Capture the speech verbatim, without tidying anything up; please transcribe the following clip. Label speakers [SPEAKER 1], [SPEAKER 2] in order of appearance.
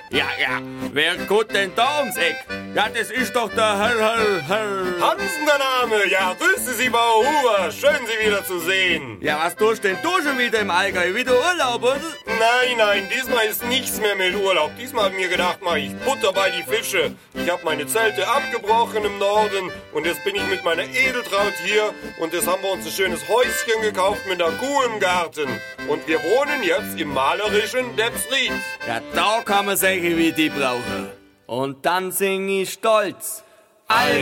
[SPEAKER 1] Ja, ja, wer kommt denn da ums Eck? Ja, das ist doch der Herr, Herr, Herr...
[SPEAKER 2] Hansen der Name, ja, grüße Sie, Bauer Huber, schön Sie wieder zu sehen.
[SPEAKER 1] Ja, was tust denn du schon wieder im Allgäu? Wieder Urlaub, oder?
[SPEAKER 2] Nein, nein, diesmal ist nichts mehr mit Urlaub. Diesmal habe ich mir gedacht, mach ich Butter bei die Fische. Ich habe meine Zelte abgebrochen im Norden und jetzt bin ich mit meiner Edeltraut hier und jetzt haben wir uns ein schönes Häuschen gekauft mit einer Kuh im Garten. Und wir wohnen jetzt im malerischen Deppsried.
[SPEAKER 1] Ja, da kann man solche wie die brauchen. Und dann sing ich stolz. Allgäu.